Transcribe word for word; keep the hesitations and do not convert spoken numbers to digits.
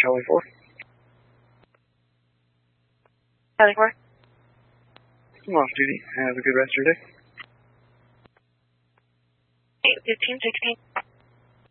Charlie four. Charlie four. I'm off duty. Have a good rest of your day. eight fifteen sixteen.